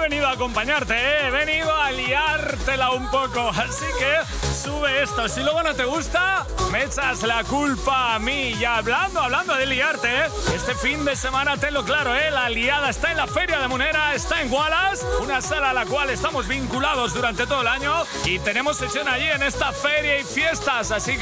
venido a acompañarte, he venido a liártela un poco. Así que sube esto. Si luego no te gusta, me echas la culpa a mí. Y hablando de liarte, este fin de semana tenlo claro, la liada está en la Feria de Munera, está en Wallace, una sala a la cual estamos vinculados durante todo el año y tenemos sesión allí en esta feria y fiestas. Así que